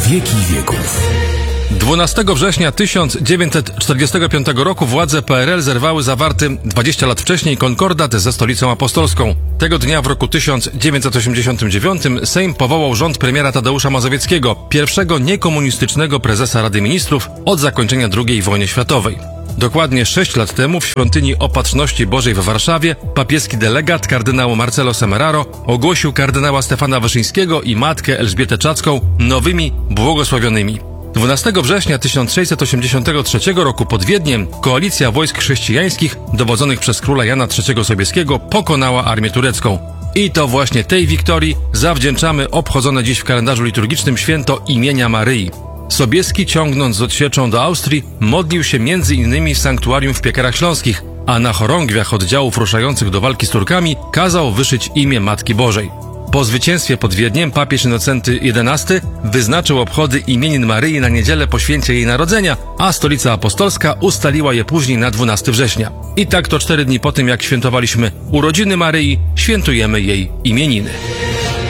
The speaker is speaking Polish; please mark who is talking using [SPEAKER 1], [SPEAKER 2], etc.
[SPEAKER 1] wieki wieków.
[SPEAKER 2] 12 września 1945 roku władze PRL zerwały zawarty 20 lat wcześniej konkordat ze Stolicą Apostolską. Tego dnia w roku 1989 Sejm powołał rząd premiera Tadeusza Mazowieckiego, pierwszego niekomunistycznego prezesa Rady Ministrów od zakończenia II wojny światowej. Dokładnie 6 lat temu w Świątyni Opatrzności Bożej w Warszawie papieski delegat kardynał Marcelo Semeraro ogłosił kardynała Stefana Wyszyńskiego i matkę Elżbietę Czacką nowymi błogosławionymi. 12 września 1683 roku pod Wiedniem koalicja wojsk chrześcijańskich dowodzonych przez króla Jana III Sobieskiego pokonała armię turecką. I to właśnie tej wiktorii zawdzięczamy obchodzone dziś w kalendarzu liturgicznym święto imienia Maryi. Sobieski, ciągnąc z odsieczą do Austrii, modlił się m.in. w sanktuarium w Piekarach Śląskich, a na chorągwiach oddziałów ruszających do walki z Turkami kazał wyszyć imię Matki Bożej. Po zwycięstwie pod Wiedniem papież Innocenty XI wyznaczył obchody imienin Maryi na niedzielę po święcie jej narodzenia, a Stolica Apostolska ustaliła je później na 12 września. I tak to 4 dni po tym, jak świętowaliśmy urodziny Maryi, świętujemy jej imieniny.